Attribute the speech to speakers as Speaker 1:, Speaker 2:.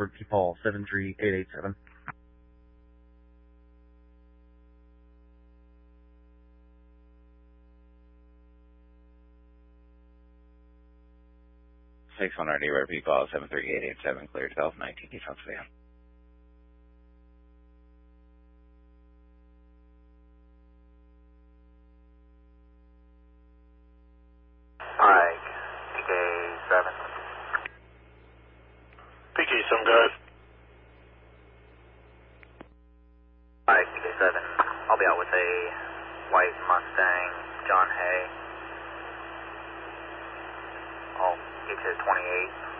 Speaker 1: Paul 73887.
Speaker 2: Anywhere, people 73887, clear 1219, defense van.
Speaker 3: Mike, PK7.
Speaker 4: PK7, guys.
Speaker 3: Mike, PK7. I'll be out with a white Mustang, John Hay. I'll get you 28.